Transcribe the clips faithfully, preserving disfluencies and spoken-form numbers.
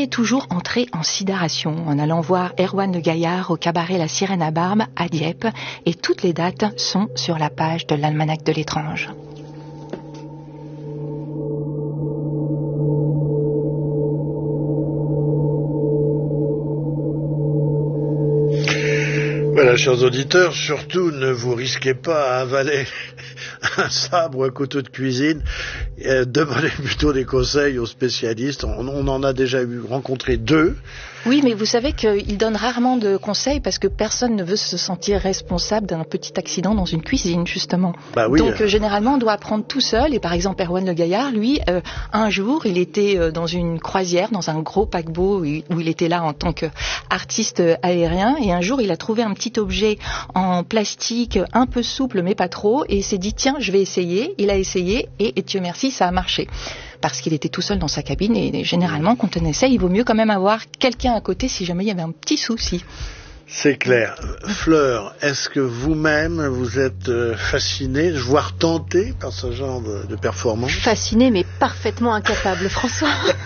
est toujours entré en sidération en allant voir Erwan Le Gaillard au cabaret La Sirène à Barbe à Dieppe, et toutes les dates sont sur la page de l'Almanach de l'étrange. Voilà, chers auditeurs, surtout ne vous risquez pas à avaler un sabre ou un couteau de cuisine. Euh, demandez plutôt des conseils aux spécialistes. On, on en a déjà eu rencontré deux. Oui, mais vous savez qu'il donne rarement de conseils parce que personne ne veut se sentir responsable d'un petit accident dans une cuisine, justement. Bah oui, Donc, euh... généralement, on doit apprendre tout seul. Et par exemple, Erwan Le Gaillard, lui, euh, un jour, il était euh, dans une croisière, dans un gros paquebot où il était là en tant qu'artiste aérien. Et un jour, il a trouvé un petit objet en plastique un peu souple, mais pas trop. Et il s'est dit, tiens, je vais essayer. Il a essayé et, et Dieu merci, ça a marché. Parce qu'il était tout seul dans sa cabine et généralement, quand on essaie, il vaut mieux quand même avoir quelqu'un à côté si jamais il y avait un petit souci. C'est clair. Fleur, est-ce que vous-même, vous êtes euh, fascinée, voire tentée par ce genre de, de performance? Fascinée, mais parfaitement incapable, François.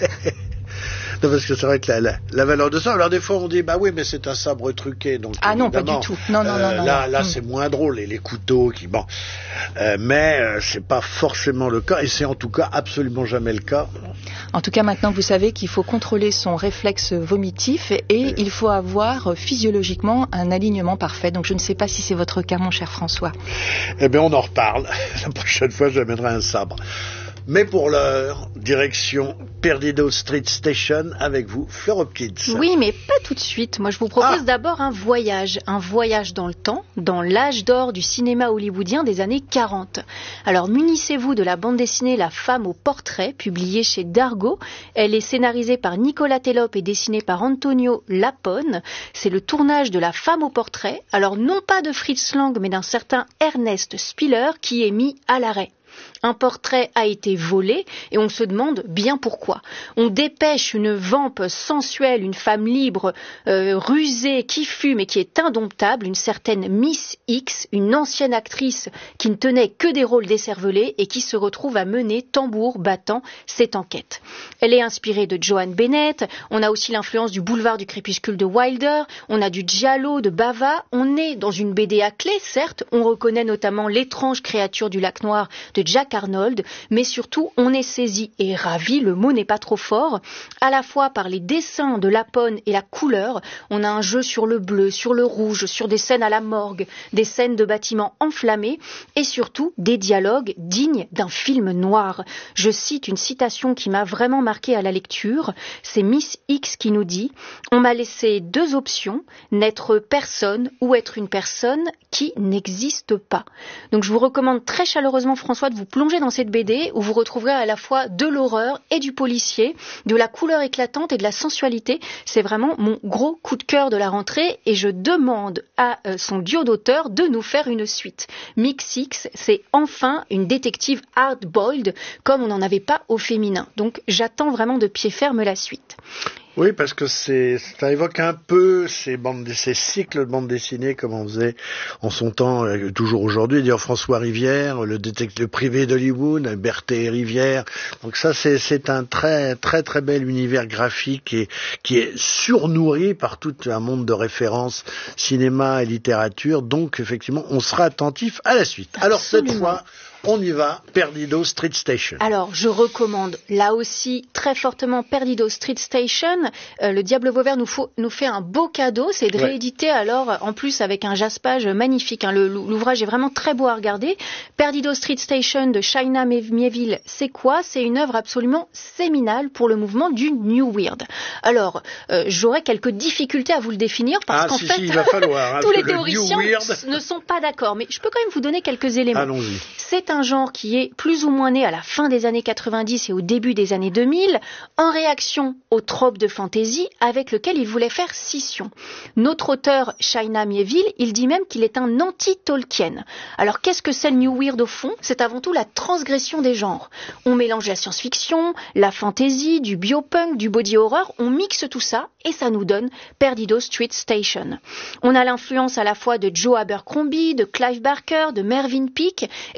Non, parce que c'est vrai que la, la, la valeur de ça, alors des fois on dit, bah oui, mais c'est un sabre truqué. Donc, ah non, pas du tout. Non, non, euh, non, non. Là, là non. c'est moins drôle, et les couteaux qui, bon. Euh, mais euh, c'est pas forcément le cas, et c'est en tout cas absolument jamais le cas. En tout cas, maintenant, vous savez qu'il faut contrôler son réflexe vomitif et oui. Il faut avoir physiologiquement un alignement parfait. Donc, je ne sais pas si c'est votre cas, mon cher François. Eh bien, on en reparle. La prochaine fois, j'amènerai un sabre. Mais pour l'heure, direction Perdido Street Station avec vous, Fleur Hopkins. Oui, mais pas tout de suite. Moi, je vous propose ah. d'abord un voyage. Un voyage dans le temps, dans l'âge d'or du cinéma hollywoodien des années quarante. Alors, munissez-vous de la bande dessinée La femme au portrait, publiée chez Dargaud. Elle est scénarisée par Nicolas Telope et dessinée par Antonio Lapone. C'est le tournage de La femme au portrait. Alors, non pas de Fritz Lang, mais d'un certain Ernest Spiller qui est mis à l'arrêt. Un portrait a été volé et on se demande bien pourquoi. On dépêche une vampe sensuelle, une femme libre, euh, rusée, qui fume et qui est indomptable, une certaine Miss X, une ancienne actrice qui ne tenait que des rôles décervelés et qui se retrouve à mener tambour battant cette enquête. Elle est inspirée de Joan Bennett, on a aussi l'influence du boulevard du crépuscule de Wilder, on a du giallo de Bava, on est dans une B D à clé, certes, on reconnaît notamment l'étrange créature du lac noir de Jack Arnold, mais surtout on est saisi et ravi, le mot n'est pas trop fort, à la fois par les dessins de Lapone et la couleur. On a un jeu sur le bleu, sur le rouge, sur des scènes à la morgue, des scènes de bâtiments enflammés et surtout des dialogues dignes d'un film noir. Je cite une citation qui m'a vraiment marquée à la lecture, c'est Miss X qui nous dit « On m'a laissé deux options, n'être personne ou être une personne qui n'existe pas ». Donc je vous recommande très chaleureusement, François, de vous plonger dans cette B D où vous retrouverez à la fois de l'horreur et du policier, de la couleur éclatante et de la sensualité. C'est vraiment mon gros coup de cœur de la rentrée et je demande à euh, son duo d'auteurs de nous faire une suite. Mix X, c'est enfin une détective hard-boiled comme on n'en avait pas au féminin. Donc j'attends vraiment de pied ferme la suite. Oui, parce que c'est, ça évoque un peu ces bandes, ces cycles de bandes dessinées comme on faisait en son temps, euh, toujours aujourd'hui. D'ailleurs, François Rivière, le détective privé d'Hollywood, Berthet et Rivière. Donc ça, c'est, c'est un très, très, très bel univers graphique et qui est surnourri par tout un monde de références cinéma et littérature. Donc, effectivement, on sera attentif à la suite. Alors, Absolument. cette fois, on y va, Perdido Street Station. Alors, je recommande là aussi très fortement Perdido Street Station. Euh, le Diable Vauvert nous, faut, nous fait un beau cadeau, c'est de ouais. rééditer alors en plus avec un jaspage magnifique. Hein. Le, l'ouvrage est vraiment très beau à regarder. Perdido Street Station de China Miéville, c'est quoi? C'est une œuvre absolument séminale pour le mouvement du New Weird. Alors, euh, j'aurais quelques difficultés à vous le définir parce ah, qu'en si, fait, si, il va falloir, hein, tous les théoriciens ne sont pas d'accord. Mais je peux quand même vous donner quelques éléments. Allons-y. C'est un genre qui est plus ou moins né à la fin des années quatre-vingt-dix et au début des années deux mille, en réaction au trope de fantasy avec lequel il voulait faire scission. Notre auteur, China Miéville, il dit même qu'il est un anti-Tolkien. Alors qu'est-ce que c'est le New Weird au fond? C'est avant tout la transgression des genres. On mélange la science-fiction, la fantasy, du biopunk, du body horror, on mixe tout ça et ça nous donne Perdido Street Station. On a l'influence à la fois de Joe Abercrombie, de Clive Barker, de Mervyn Peake et ça donne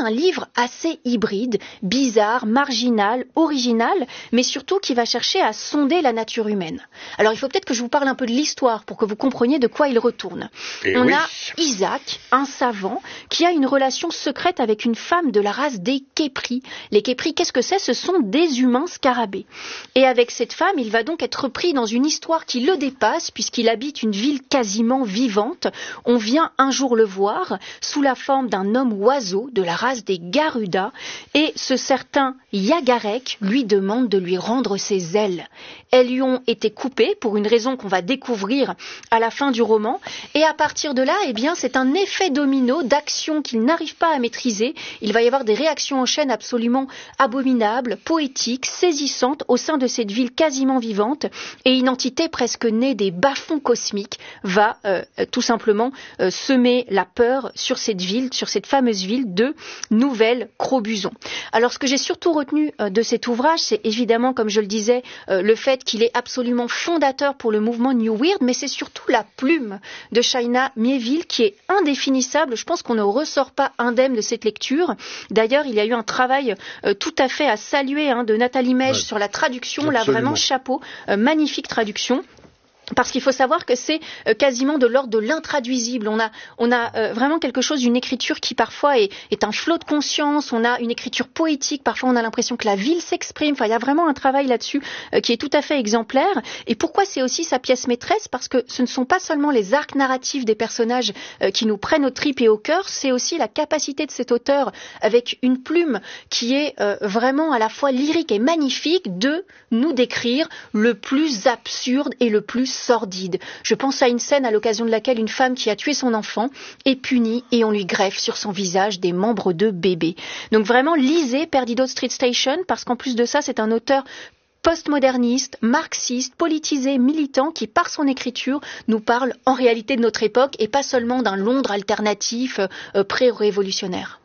un livre assez hybride, bizarre, marginal, original, mais surtout qui va chercher à sonder la nature humaine. Alors il faut peut-être que je vous parle un peu de l'histoire pour que vous compreniez de quoi il retourne. Et On oui. a Isaac, un savant, qui a une relation secrète avec une femme de la race des Képris. Les Képris, qu'est-ce que c'est? Ce sont des humains scarabées. Et avec cette femme, il va donc être pris dans une histoire qui le dépasse, puisqu'il habite une ville quasiment vivante. On vient un jour le voir sous la forme d'un homme oiseau de la race des Garuda, et ce certain Yagarek lui demande de lui rendre ses ailes. Elles lui ont été coupées pour une raison qu'on va découvrir à la fin du roman, et à partir de là, eh bien, c'est un effet domino d'actions qu'il n'arrive pas à maîtriser. Il va y avoir des réactions en chaîne absolument abominables, poétiques, saisissantes au sein de cette ville quasiment vivante, et une entité presque née des bas-fonds cosmiques va euh, tout simplement euh, semer la peur sur cette ville, sur cette fameuse ville de Nouvelle-Crobuzon. Alors ce que j'ai surtout retenu euh, de cet ouvrage, c'est évidemment, comme je le disais, euh, le fait qu'il est absolument fondateur pour le mouvement New Weird, mais c'est surtout la plume de China Miéville qui est indéfinissable. Je pense qu'on ne ressort pas indemne de cette lecture. D'ailleurs, il y a eu un travail euh, tout à fait à saluer hein, de Nathalie Mège ouais. sur la traduction. Absolument. Là, vraiment, chapeau, euh, magnifique traduction. Parce qu'il faut savoir que c'est euh, quasiment de l'ordre de l'intraduisible. On a, on a euh, vraiment quelque chose d'une écriture qui parfois est, est un flot de conscience. On a une écriture poétique. Parfois, on a l'impression que la ville s'exprime. Enfin, il y a vraiment un travail là-dessus euh, qui est tout à fait exemplaire. Et pourquoi c'est aussi sa pièce maîtresse? Parce que ce ne sont pas seulement les arcs narratifs des personnages euh, qui nous prennent aux tripes et au cœur. C'est aussi la capacité de cet auteur, avec une plume qui est euh, vraiment à la fois lyrique et magnifique, de nous décrire le plus absurde et le plus sordide. Je pense à une scène à l'occasion de laquelle une femme qui a tué son enfant est punie et on lui greffe sur son visage des membres de bébé. Donc vraiment, lisez Perdido Street Station, parce qu'en plus de ça, c'est un auteur postmoderniste, marxiste, politisé, militant, qui par son écriture nous parle en réalité de notre époque et pas seulement d'un Londres alternatif euh, pré-révolutionnaire.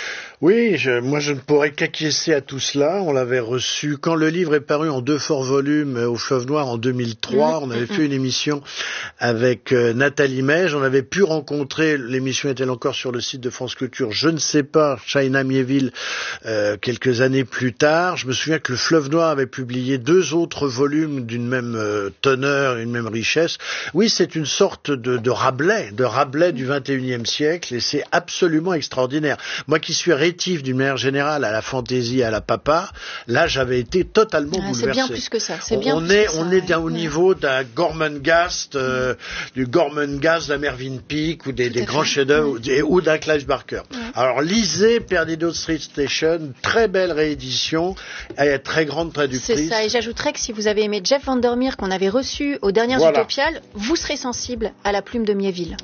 Oui, je, moi je ne pourrais qu'acquiescer à tout cela. On l'avait reçu quand le livre est paru en deux forts volumes au Fleuve Noir en deux mille trois. Mmh, on avait mmh. fait une émission avec euh, Nathalie Mège. On avait pu rencontrer, l'émission est-elle encore sur le site de France Culture, je ne sais pas, China Miéville euh, quelques années plus tard. Je me souviens que le Fleuve Noir avait publié deux autres volumes d'une même euh, teneur, une même richesse. Oui, c'est une sorte de, de Rabelais, de Rabelais du vingt et unième siècle, et c'est absolument extraordinaire. Moi qui suis rétif d'une manière générale à la fantaisie, à la papa, là j'avais été totalement ah, bouleversé. C'est bien plus que ça. C'est bien on plus est, que ça, on ouais. est au niveau ouais. d'un Gormenghast, euh, mmh. du Gormenghast d'un Mervyn Peake ou des, des grands chefs-d'œuvre mmh. ou d'un Clive Barker. Mmh. Alors lisez Perdido Street Station, très belle réédition, et très grande traductrice. C'est ça, et j'ajouterais que si vous avez aimé Jeff Vandermeer qu'on avait reçu aux dernières voilà. Utopiales, vous serez sensible à la plume de Miéville.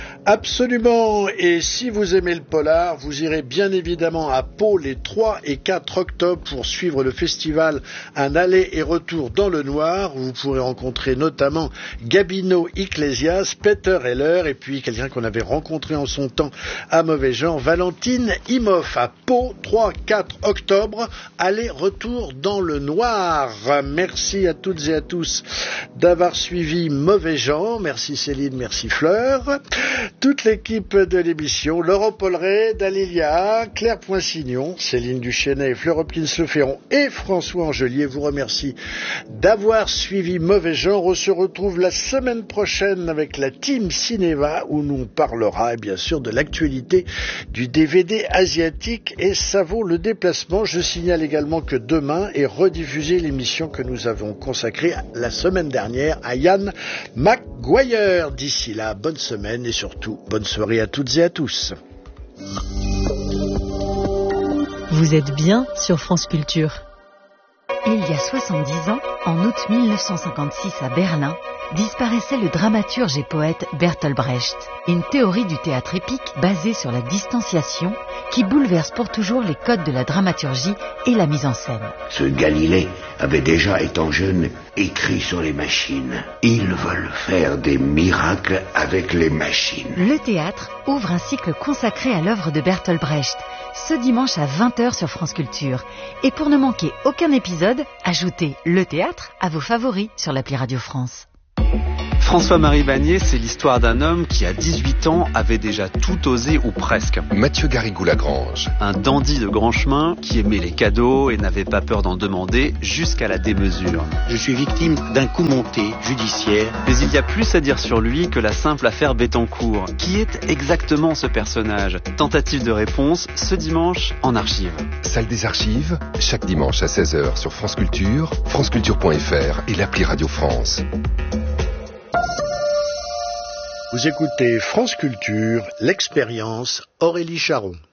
Absolument, et si vous aimez le polar, vous irez bien évidemment à Pau les trois et quatre octobre pour suivre le festival Un aller et retour dans le noir, où vous pourrez rencontrer notamment Gabino Iglesias, Peter Heller, et puis quelqu'un qu'on avait rencontré en son temps à Mauvais Genre, Valentine Imhoff, à Pau, trois quatre octobre, aller-retour dans le noir. Merci à toutes et à tous d'avoir suivi Mauvais Genre, merci Céline, merci Fleur. Toute l'équipe de l'émission, Laurent Polleret, Dalilia, Claire Poinsignon, Céline Duchesnay, Fleur Hopkins-Le Ferron et François Angelier vous remercie d'avoir suivi Mauvais Genre. On se retrouve la semaine prochaine avec la Team Cinéma où nous parlera bien sûr de l'actualité du D V D asiatique et ça vaut le déplacement. Je signale également que demain est rediffusée l'émission que nous avons consacrée la semaine dernière à Ian McGuire. D'ici là, bonne semaine et surtout bonne soirée à toutes et à tous. Vous êtes bien sur France Culture. Il y a soixante-dix ans, en août mille neuf cent cinquante-six à Berlin, disparaissait le dramaturge et poète Bertolt Brecht. Une théorie du théâtre épique basée sur la distanciation qui bouleverse pour toujours les codes de la dramaturgie et la mise en scène. Ce Galilée avait déjà, étant jeune, écrit sur les machines. Ils veulent faire des miracles avec les machines. Le théâtre ouvre un cycle consacré à l'œuvre de Bertolt Brecht, ce dimanche à vingt heures sur France Culture. Et pour ne manquer aucun épisode, ajoutez le théâtre à vos favoris sur l'appli Radio France. François-Marie Bagné, c'est l'histoire d'un homme qui, à dix-huit ans, avait déjà tout osé ou presque. Mathieu Garrigou-Lagrange. Un dandy de grand chemin qui aimait les cadeaux et n'avait pas peur d'en demander jusqu'à la démesure. Je suis victime d'un coup monté judiciaire. Mais il y a plus à dire sur lui que la simple affaire Bettencourt. Qui est exactement ce personnage? Tentative de réponse ce dimanche en archive. Salle des archives, chaque dimanche à seize heures sur France Culture, franceculture point f r et l'appli Radio France. Vous écoutez France Culture, l'expérience Aurélie Charon.